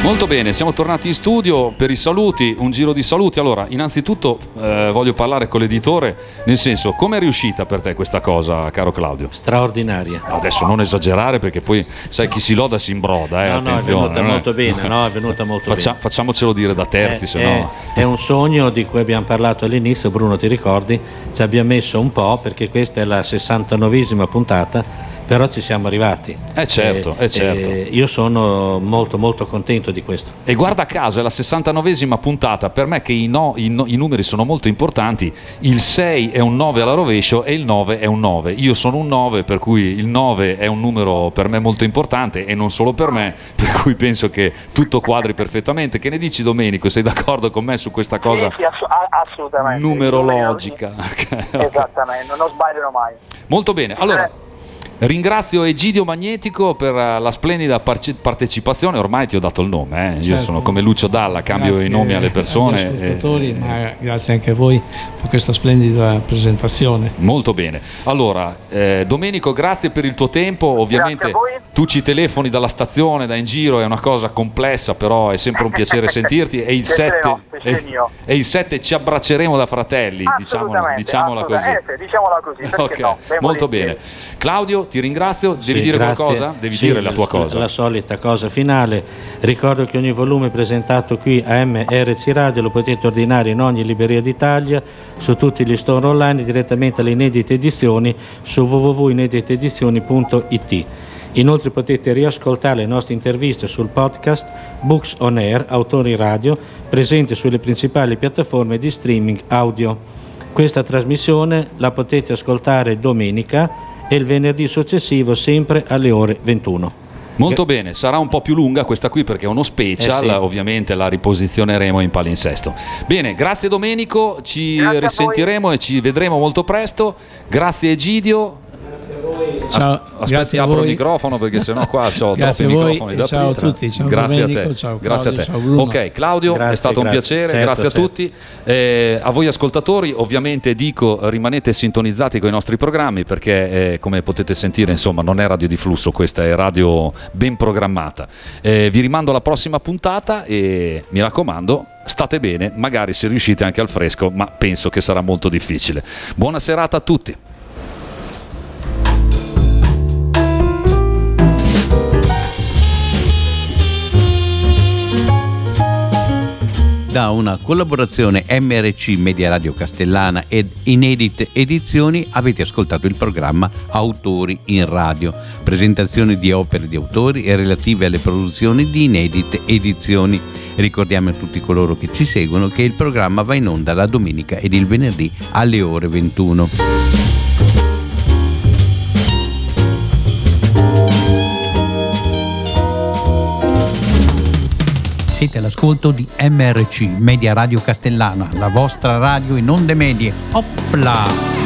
Molto bene, siamo tornati in studio per i saluti, un giro di saluti. Allora, innanzitutto voglio parlare con l'editore, nel senso, come è riuscita per te questa cosa, caro Claudio? Straordinaria. Adesso non esagerare, perché poi sai, chi si loda si imbroda, No, attenzione. è venuta molto bene, no, è venuta molto bene. Facciamocelo dire da terzi, se no. È un sogno di cui abbiamo parlato all'inizio, Bruno, ti ricordi? Ci abbiamo messo un po', perché questa è la 69esima puntata, però ci siamo arrivati. Certo. Io sono molto molto contento di questo. E guarda caso, è la 69esima puntata. Per me, che i numeri sono molto importanti, il 6 è un 9 alla rovescio e il 9 è un 9. Io sono un 9, per cui il 9 è un numero per me molto importante, e non solo per me, per cui penso che tutto quadri perfettamente. Che ne dici, Domenico? Sei d'accordo con me su questa cosa? Sì, assolutamente. Numerologica. Esattamente, non sbaglierò mai. Molto bene, allora ringrazio Egidio Magnetico per la splendida partecipazione. Ormai ti ho dato il nome, Io Certo. sono come Lucio Dalla, cambio Grazie i nomi alle persone. agli ascoltatori, ma grazie anche a voi per questa splendida presentazione. Molto bene. Allora, Domenico, grazie per il tuo tempo. Ovviamente Grazie a voi. tu ci telefoni dalla stazione, da in giro, è una cosa complessa, però è sempre un piacere sentirti. E il 7 il 7 ci abbracceremo da fratelli, diciamola così. Diciamola così, perché Ok, no? molto bene. Claudio, ti ringrazio. Devi dire grazie. qualcosa? Devi Sì, dire la tua cosa. La solita cosa finale. Ricordo che ogni volume presentato qui a MRC Radio lo potete ordinare in ogni libreria d'Italia, su tutti gli store online, direttamente alle inedite edizioni su www.inediteedizioni.it. Inoltre potete riascoltare le nostre interviste sul podcast Books on Air, Autori Radio, presente sulle principali piattaforme di streaming audio. Questa trasmissione la potete ascoltare domenica e il venerdì successivo sempre alle ore 21. Molto bene, sarà un po' più lunga questa qui perché è uno special, sì. Ovviamente la riposizioneremo in palinsesto. Bene, grazie Domenico, ci risentiremo e ci vedremo molto presto. Grazie Egidio. Ciao, Aspetti, grazie a apro il voi. microfono perché sennò qua ho Grazie troppi a voi microfoni e da ciao a aprire. tutti, ciao Grazie Domenico, a te, ciao grazie a Claudio, te. ciao Bruno. Ok, Claudio, Grazie, è stato un piacere, certo, grazie a certo. tutti. A voi ascoltatori, ovviamente dico, rimanete sintonizzati con i nostri programmi, perché come potete sentire, insomma, non è radio di flusso, questa è radio ben programmata. Vi rimando alla prossima puntata e mi raccomando, state bene, magari se riuscite anche al fresco, ma penso che sarà molto difficile. Buona serata a tutti. Da una collaborazione MRC Media Radio Castellana ed Inedite Edizioni avete ascoltato il programma Autori in Radio, presentazione di opere di autori e relative alle produzioni di Inedite Edizioni. Ricordiamo a tutti coloro che ci seguono che il programma va in onda la domenica ed il venerdì alle ore 21. Siete all'ascolto di MRC Media Radio Castellana, la vostra radio in onde medie. Opla!